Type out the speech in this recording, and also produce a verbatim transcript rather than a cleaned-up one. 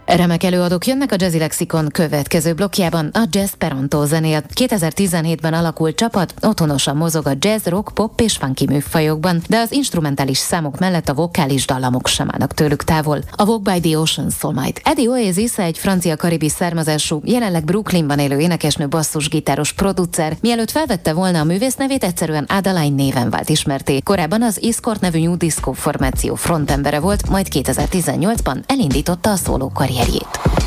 Remek előadók jönnek a Jazzy Lexikon következő blokkjában. A Jazz Perontó zenél. kétezer-tizenhétben alakult csapat, otthonosan mozog a jazz, rock, pop és funky műfajokban, de az instrumentális számok mellett a vokális dallamok sem állnak tőlük távol. A Walk by the Ocean szól majd. Eddie Oasis egy francia-karibi származású, jelenleg Brooklynban élő énekesnő, basszusgitáros, producer, mielőtt felvette volna a művész nevét, egyszerűen Adeline néven vált ismerté. Korábban az Escort nevű new disco formáció frontembere volt, majd kétezer-tizennyolcban elindította a szóló karrierjét.